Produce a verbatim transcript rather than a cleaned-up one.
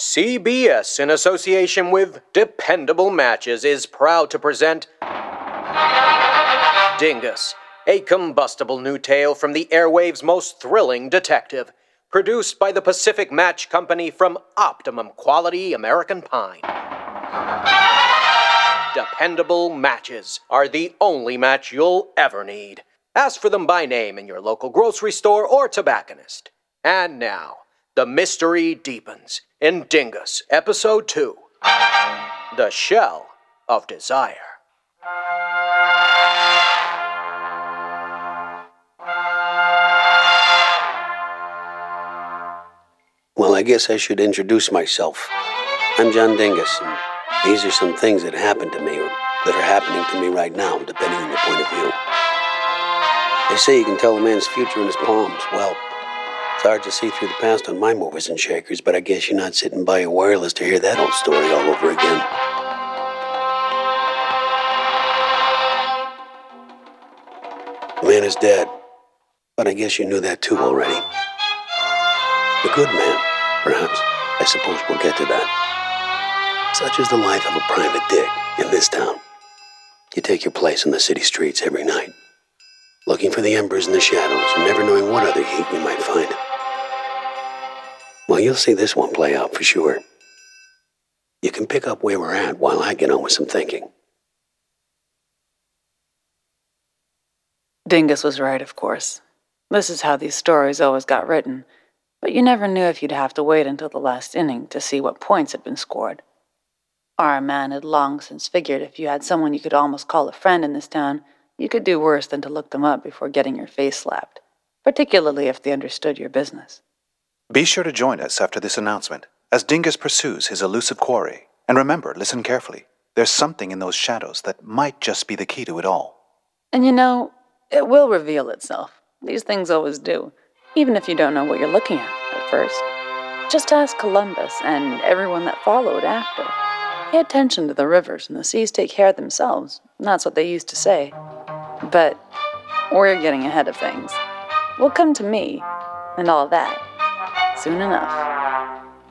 C B S, in association with Dependable Matches, is proud to present Dingus, a combustible new tale from the airwaves' most thrilling detective, produced by the Pacific Match Company from Optimum Quality American Pine. Dependable Matches are the only match you'll ever need. Ask for them by name in your local grocery store or tobacconist. And now, the mystery deepens in Dingus, Episode two, The Shell of Desire. Well, I guess I should introduce myself. I'm John Dingus, and these are some things that happened to me, or that are happening to me right now, depending on your point of view. They say you can tell a man's future in his palms. Well, it's hard to see through the past on my movers and shakers, but I guess you're not sitting by your wireless to hear that old story all over again. The man is dead, but I guess you knew that too already. The good man, perhaps. I suppose we'll get to that. Such is the life of a private dick in this town. You take your place in the city streets every night, looking for the embers in the shadows and never knowing what other heat we might find. Well, you'll see this one play out for sure. You can pick up where we're at while I get on with some thinking. Dingus was right, of course. This is how these stories always got written, but you never knew if you'd have to wait until the last inning to see what points had been scored. Our man had long since figured if you had someone you could almost call a friend in this town, you could do worse than to look them up before getting your face slapped, particularly if they understood your business. Be sure to join us after this announcement, as Dingus pursues his elusive quarry. And remember, listen carefully. There's something in those shadows that might just be the key to it all. And you know, it will reveal itself. These things always do, even if you don't know what you're looking at at first. Just ask Columbus and everyone that followed after. Pay attention to the rivers and the seas take care of themselves. That's what they used to say. But we're getting ahead of things. We'll come to me and all that soon enough.